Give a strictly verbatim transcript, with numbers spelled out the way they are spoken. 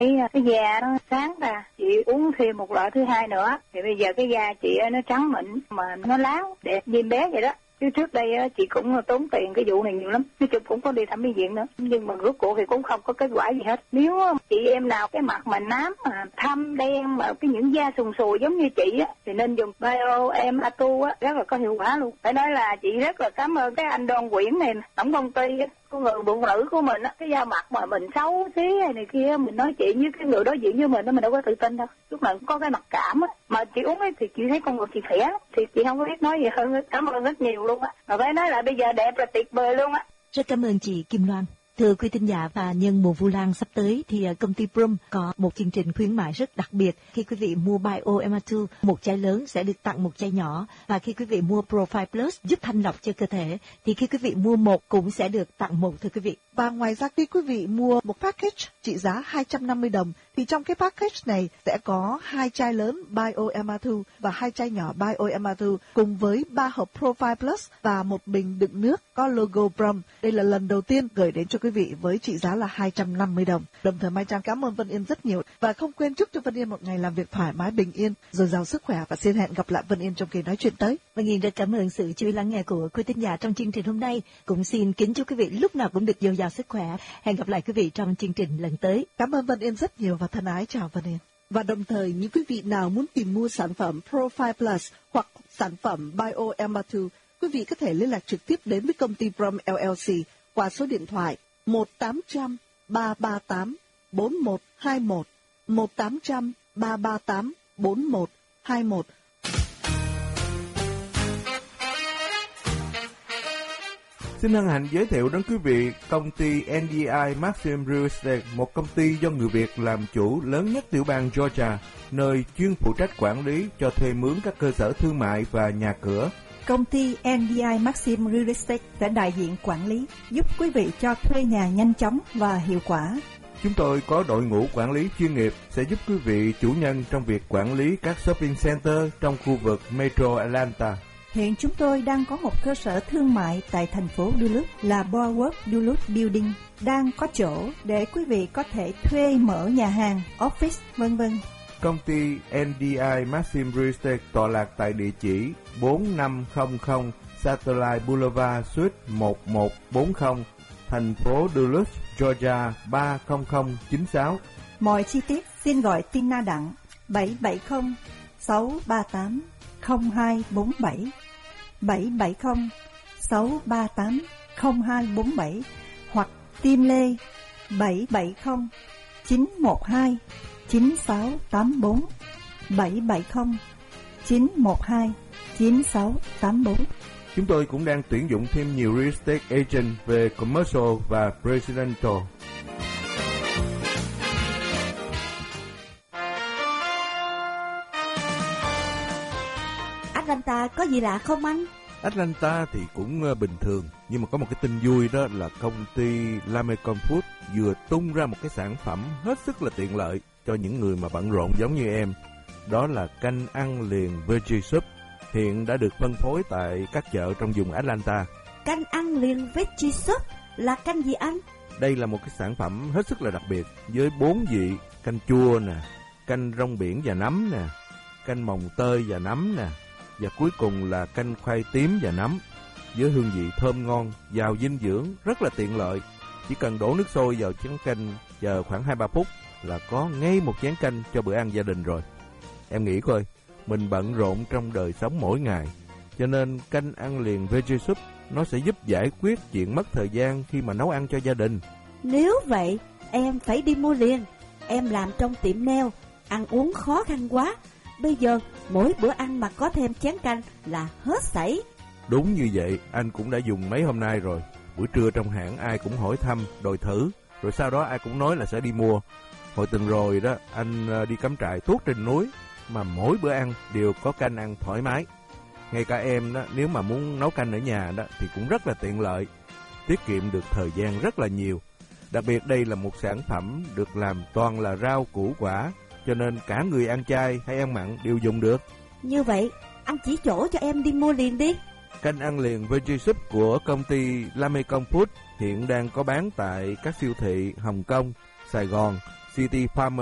Cái, cái da nó sáng ra, chị uống thêm một loại thứ hai nữa, thì bây giờ cái da chị nó trắng mịn mà nó láng đẹp như bé vậy đó. Chứ trước đây chị cũng tốn tiền cái vụ này nhiều lắm, nói chung cũng có đi thẩm mỹ viện nữa, nhưng mà rốt cuộc thì cũng không có kết quả gì hết. Nếu chị em nào cái mặt mà nám mà thâm đen mà cái những da sùn sùi giống như chị á, thì nên dùng Bio Em Atu á, rất là có hiệu quả luôn. Phải nói là chị rất là cảm ơn cái anh Đoan Quyển này, tổng công ty á, con người phụ nữ của mình á, cái da mặt mà mình xấu xí hay này kia, mình nói chuyện với cái người đối diện với mình đó, mình đâu có tự tin đâu, lúc nào cũng có cái mặc cảm á. Mà chị uống ấy thì chị thấy con người chị khỏe lắm, thì chị không có biết nói gì hơn. Cảm ơn rất nhiều luôn á, mà phải nói là bây giờ đẹp là tuyệt vời luôn á. Rất cảm ơn chị Kim Loan. Thưa quý thính giả, và nhân mùa Vu Lan sắp tới thì công ty Prum có một chương trình khuyến mại rất đặc biệt. Khi quý vị mua Bio Em Atu, một chai lớn sẽ được tặng một chai nhỏ. Và khi quý vị mua Profile Plus giúp thanh lọc cho cơ thể, thì khi quý vị mua một cũng sẽ được tặng một, thưa quý vị. Và ngoài ra khi quý vị mua một package trị giá hai trăm năm mươi đồng, thì trong cái package này sẽ có hai chai lớn Bio Em Atu và hai chai nhỏ Bio Em Atu cùng với ba hộp Profile Plus và một bình đựng nước có logo Prum. Đây là lần đầu tiên gửi đến cho quý vị với trị giá là hai trăm năm mươi đồng. Đồng thời Mai Trang cảm ơn Vân Yên rất nhiều và không quên chúc cho Vân Yên một ngày làm việc thoải mái, bình yên, dồi dào sức khỏe, và xin hẹn gặp lại Vân Yên trong kỳ nói chuyện tới. Vân Yên rất cảm ơn sự chú ý lắng nghe của quý thính giả trong chương trình hôm nay. Cũng xin kính chúc quý vị lúc nào cũng được dồi dào sức khỏe. Hẹn gặp lại quý vị trong chương trình lần tới. Cảm ơn Vân Yên rất nhiều và thân ái chào Vân Yên. Và đồng thời những quý vị nào muốn tìm mua sản phẩm Profile Plus hoặc sản phẩm Bio Em Atu, quý vị có thể liên lạc trực tiếp đến với công ty Prum lờ lờ xê qua số điện thoại một tám trăm ba ba tám bốn một hai một, một tám trăm ba ba tám bốn một hai một. Xin hân hạnh giới thiệu đến quý vị công ty en đê i Maxim Real Estate, một công ty do người Việt làm chủ lớn nhất tiểu bang Georgia, nơi chuyên phụ trách quản lý cho thuê mướn các cơ sở thương mại và nhà cửa. Công ty en đê i Maxim Real Estate sẽ đại diện quản lý, giúp quý vị cho thuê nhà nhanh chóng và hiệu quả. Chúng tôi có đội ngũ quản lý chuyên nghiệp sẽ giúp quý vị chủ nhân trong việc quản lý các shopping center trong khu vực Metro Atlanta. Hiện chúng tôi đang có một cơ sở thương mại tại thành phố Duluth là Boardwalk Duluth Building, đang có chỗ để quý vị có thể thuê mở nhà hàng, office, vân vân. Công ty en đê i Maxim Real Estate tọa lạc tại địa chỉ bốn năm không không Satellite Boulevard, Suite một một bốn không, thành phố Duluth, Georgia ba không không chín sáu. Mọi chi tiết xin gọi Tina Đặng bảy bảy không sáu ba tám không hai bốn bảy, bảy bảy không sáu ba tám không hai bốn bảy, hoặc Tim Lê bảy bảy không chín một hai chín sáu tám bốn, bảy bảy không chín một hai chín sáu tám bốn. Chúng tôi cũng đang tuyển dụng thêm nhiều real estate agent về commercial và residential. Atlanta có gì lạ không anh? Atlanta thì cũng uh, bình thường, nhưng mà có một cái tin vui, đó là công ty Lamecom Food vừa tung ra một cái sản phẩm hết sức là tiện lợi cho những người mà bận rộn giống như em. Đó là canh ăn liền Veggie Soup, hiện đã được phân phối tại các chợ trong vùng Atlanta. Canh ăn liền Veggie Soup là canh gì anh? Đây là một cái sản phẩm hết sức là đặc biệt với bốn vị: canh chua nè, canh rong biển và nấm nè, canh mồng tơi và nấm nè, và cuối cùng là canh khoai tím và nấm, với hương vị thơm ngon, giàu dinh dưỡng, rất là tiện lợi. Chỉ cần đổ nước sôi vào chén canh, chờ khoảng hai ba phút là có ngay một chén canh cho bữa ăn gia đình rồi. Em nghĩ coi, mình bận rộn trong đời sống mỗi ngày, cho nên canh ăn liền Veggie Soup nó sẽ giúp giải quyết chuyện mất thời gian khi mà nấu ăn cho gia đình. Nếu vậy, em phải đi mua liền. Em làm trong tiệm nail, ăn uống khó khăn quá. Bây giờ mỗi bữa ăn mà có thêm chén canh là hết sảy. Đúng như vậy, anh cũng đã dùng mấy hôm nay rồi. Buổi trưa trong hãng ai cũng hỏi thăm, đòi thử, rồi sau đó ai cũng nói là sẽ đi mua. Hồi tuần rồi đó, anh đi cắm trại tuốt trên núi, mà mỗi bữa ăn đều có canh ăn thoải mái. Ngay cả em đó, nếu mà muốn nấu canh ở nhà đó thì cũng rất là tiện lợi, tiết kiệm được thời gian rất là nhiều. Đặc biệt đây là một sản phẩm được làm toàn là rau củ quả, cho nên cả người ăn chay hay ăn mặn đều dùng được. Như vậy, anh chỉ chỗ cho em đi mua liền đi. Canh ăn liền Veggie Soup của công ty Lamecom Food hiện đang có bán tại các siêu thị Hồng Kông, Sài Gòn, City Farmer